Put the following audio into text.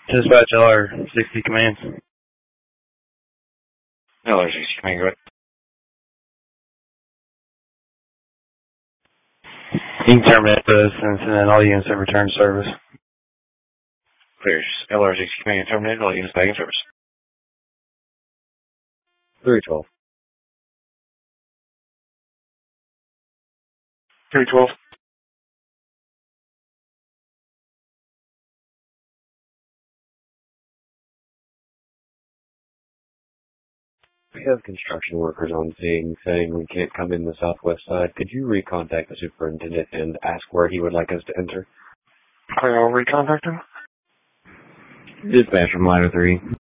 Dispatch LR60 commands. LR60 command, go ahead. You can terminate this and then all units have returned to service. Clear. LR60 command terminated, all units back in service. 312. 312. We have construction workers on scene saying we can't come in the southwest side. Could you recontact the superintendent and ask where he would like us to enter? I'll recontact him. Dispatch from Ladder 3.